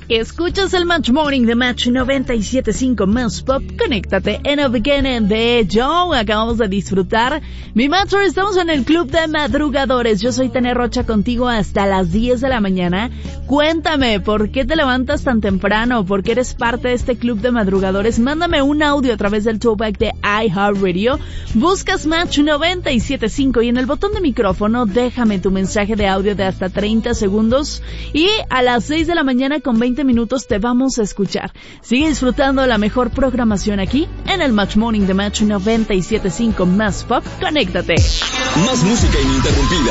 Escuchas el Match Morning de Match 97.5 Más Pop. Conéctate en el beginning de Joe. Acabamos de disfrutar mi Matcher. Estamos en el Club de Madrugadores. Yo soy Tania Rocha, contigo hasta las 10 de la mañana. Cuéntame, ¿por qué te levantas tan temprano? ¿Por qué eres parte de este Club de Madrugadores? Mándame un audio a través del throwback de iHeartRadio. Buscas Match 97.5 y en el botón de micrófono déjame tu mensaje de audio de hasta 30 segundos. Y a las 6 de la mañana con 20 minutos te vamos a escuchar. Sigue disfrutando la mejor programación aquí en el Match Morning de Match 97.5 Más Pop. Conéctate. Más música ininterrumpida.